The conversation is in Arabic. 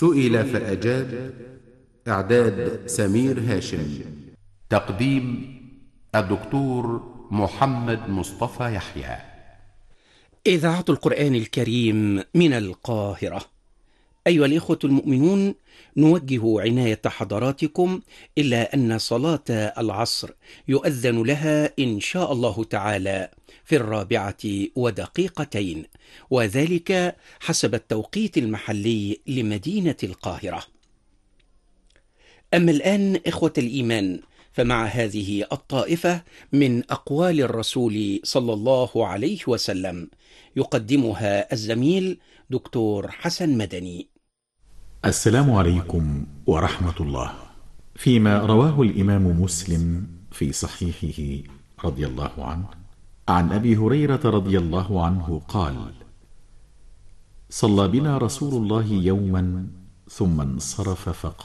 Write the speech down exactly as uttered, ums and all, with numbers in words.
سئل فأجاب. إعداد سمير هاشم. تقديم الدكتور محمد مصطفى يحيى. إذاعة القرآن الكريم من القاهرة. أيها الإخوة المؤمنون، نوجه عناية حضراتكم إلى أن صلاة العصر يؤذن لها إن شاء الله تعالى في الرابعة ودقيقتين، وذلك حسب التوقيت المحلي لمدينة القاهرة. أما الآن إخوة الإيمان، فمع هذه الطائفة من أقوال الرسول صلى الله عليه وسلم يقدمها الزميل دكتور حسن مدني. السلام عليكم ورحمة الله. فيما رواه الإمام مسلم في صحيحه رضي الله عنه عن أبي هريرة رضي الله عنه قال: صلى بنا رسول الله يوما ثم انصرف فقال: